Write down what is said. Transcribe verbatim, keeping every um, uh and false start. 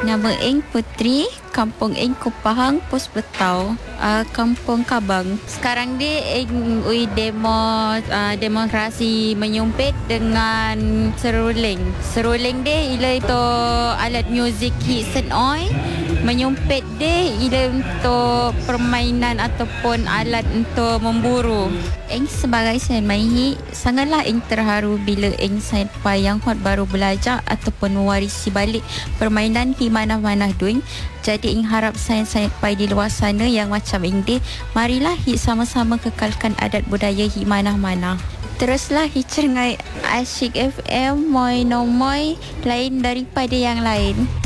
Nama ing Putri, kampung ing Kupahang, Pos Betau, uh, kampung Kabang. Sekarang dia ing ui demo uh, demonstrasi menyumpit dengan seruling. Seruling dia ialah itu alat muzik hits and oi. Menyumpit dia ialah untuk permainan ataupun alat untuk memburu. Ing sebagai senmaihi, sangatlah ing terharu bila ing senpai yang hot baru belajar ataupun mewarisi balik permainan di mana-mana duing. Jadi ing harap senpai di luar sana yang macam ing dia, marilah hi sama-sama kekalkan adat budaya hi mana-mana. Teruslah hi cengai Asyik F M, moi no moi, lain daripada yang lain.